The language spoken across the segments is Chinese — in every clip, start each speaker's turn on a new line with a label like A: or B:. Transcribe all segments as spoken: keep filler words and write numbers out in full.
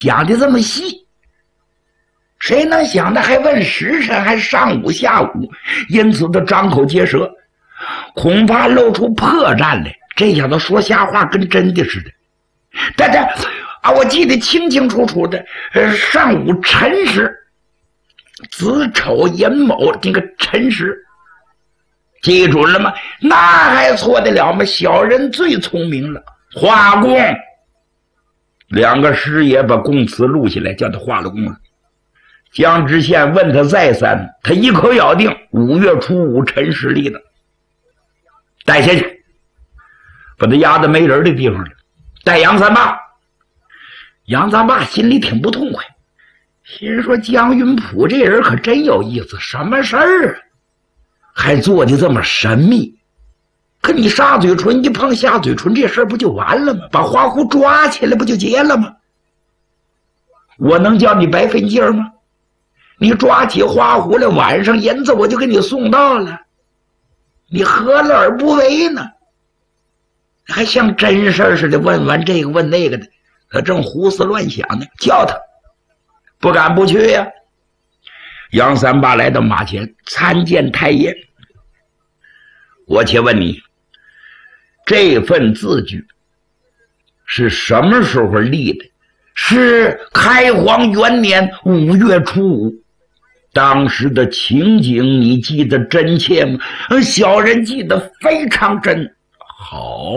A: 讲的这么细，谁能想到还问时辰，还上午下午，因此他张口结舌，恐怕露出破绽来。这小子说瞎话跟真的似的。但是啊，我记得清清楚楚的，呃，上午辰时，子丑寅卯这个辰时，记准了吗？那还错得了吗？小人最聪明了，画供。两个师爷把供词录下来，叫他画了供了。江知县问他再三，他一口咬定五月初五辰时立的，带下去，把他压到没人的地方了。带杨三爸，杨三爸心里挺不痛快，心说江云普这人可真有意思，什么事儿啊？还做的这么神秘。可你杀嘴唇一碰下嘴唇，这事儿不就完了吗？把花狐抓起来不就结了吗？我能叫你白费劲儿吗？你抓起花狐来，晚上银子我就给你送到了，你何乐而不为呢？还像真事儿似的问完这个问那个的，他正胡思乱想呢。叫他不敢不去呀、啊。杨三八来到马前参见太爷，我且问你，这份字据是什么时候立的？是开皇元年五月初五，当时的情景你记得真切吗？小人记得非常真。好，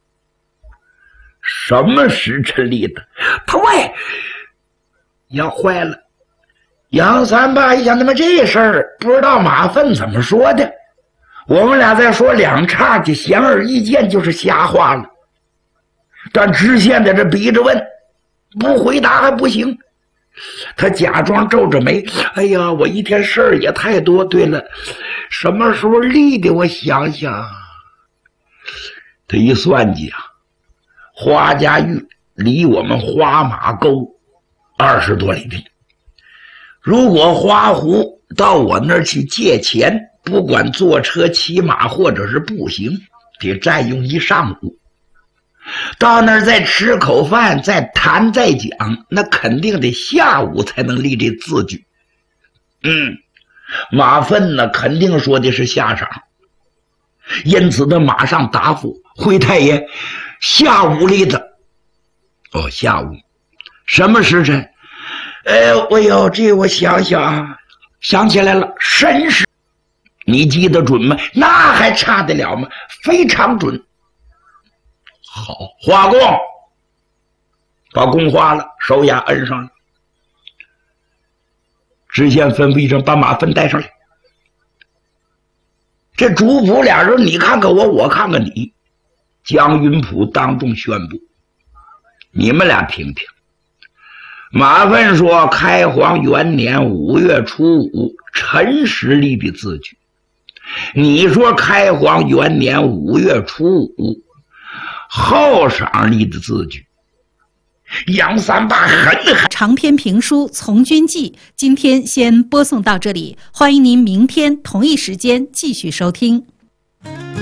A: 什么时辰立的？他喂，要坏了！杨三爸一想，他妈这事儿不知道马粪怎么说的，我们俩再说两岔就显而易见就是瞎话了。但知县在这逼着问，不回答还不行。他假装皱着眉，哎呀，我一天事儿也太多。对了，什么时候立的？我想想。他一算计啊，花家峪离我们花马沟二十多里地。如果花狐到我那儿去借钱，不管坐车骑马或者是步行，得占用一上午。到那儿再吃口饭，再谈再讲，那肯定得下午才能立这字据。嗯，马粪呢肯定说的是下场，因此他马上答复回太爷，下午立的。哦，下午什么时辰？哎，我有这我想想，想起来了，申时。你记得准吗？那还差得了吗？非常准。好，画供，把供画了，手押摁上了。知县吩咐一声，把马粪带上来。这主仆俩人，你看看我，我看看你。江云普当众宣布，你们俩听听。马粪说开皇元年五月初五辰时立的字据，你说开皇元年五月初五后晌立的字据。杨三爸狠狠。
B: 长篇评书《从军记》今天先播送到这里，欢迎您明天同一时间继续收听。